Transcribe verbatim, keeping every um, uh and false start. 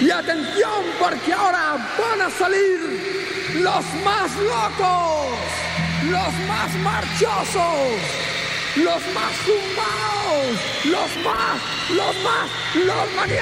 Y atención, porque ahora van a salir los más locos, los más marchosos, los más zumbados, los más, los más, los maníacos.